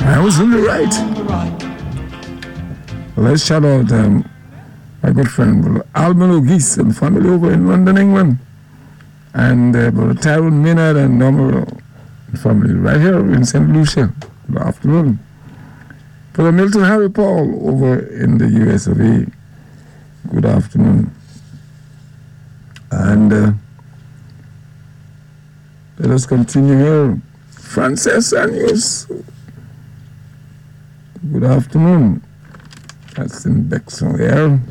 I was on the right. Let's shout out my good friend Brother Alban O'Geese and family over in London, England. And Brother Tyrone Maynard and Normal family right here in St. Lucia. Good afternoon. Brother Milton Harry Paul over in the US of A. Good afternoon. And let us continue here. Frances Anius. Good afternoon. That's in Bexon here.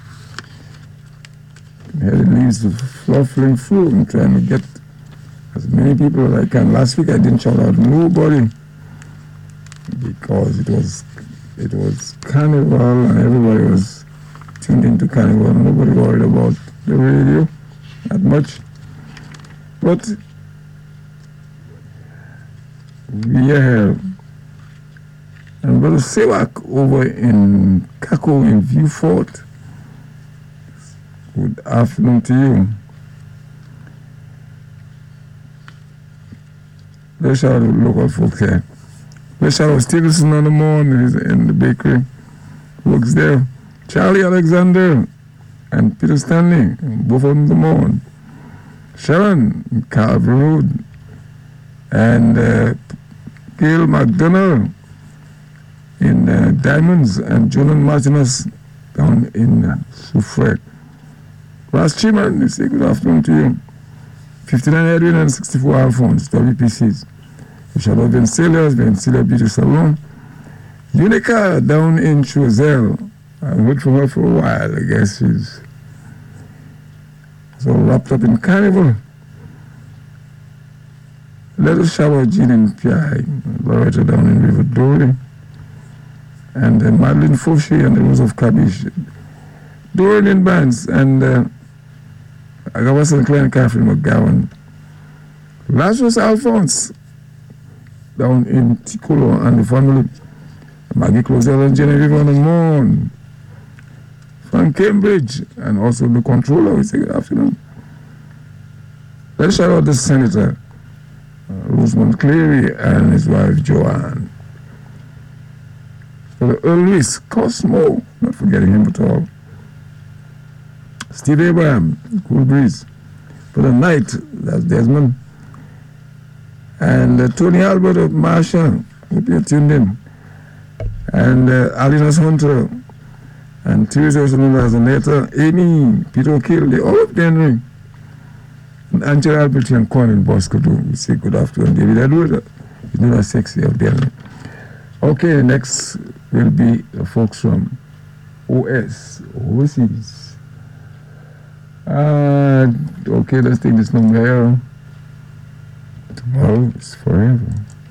Here it leaves the fluffling through and trying to get as many people as I can. Last week I didn't shout out nobody because it was Carnival and everybody was tuned into Carnival. Nobody worried about the radio that much. But we are here. And Brother Sewak over in Kako in Viewfort. Good afternoon to you. Let's shout out the local folks here. Let's shout out Stevenson on the morning in the bakery. Works there. Charlie Alexander and Peter Stanley, both of them the morning. Sharon in Calvary Road. And Gail McDonald in Diamonds and Jonan Martinez down in Suffolk. Ross Chiman, they say good afternoon to you. 59 Edwin and 64 Alphonse, WPCs. We shall have Vencilia Beauty Salon. Unica down in Choiseul. I wait for her for a while, I guess she's so wrapped up in Carnival. Let us shower Jean and Pierre, Loretta down in River Dory. And Madeline Fauché and the Rose of Cabbage. Dorian in bands and Agabas and Klein Catherine McGowan. Lazarus Alphonse down in Ticolo and the family. Maggie Closel and Genevieve on the morn. From Cambridge and also the controller. We say good afternoon. Let's shout out the Senator Rosemont Cleary and his wife Joanne. For the Earl Luis Cosmo, not forgetting him at all. Steve Abraham, Cool Breeze. For the Night, that's Desmond. And Tony Albert of Marshall, hope you're tuned in. And Alinas Hunter. And Teresa Zaneta, Amy, Peter O'Kill, they all of them. And Angela Albert and Conan Bosco do. We say good afternoon, David Edward. You know that sexy of them. Okay, next will be the folks from overseas. Okay, let's take this number here. Tomorrow is forever.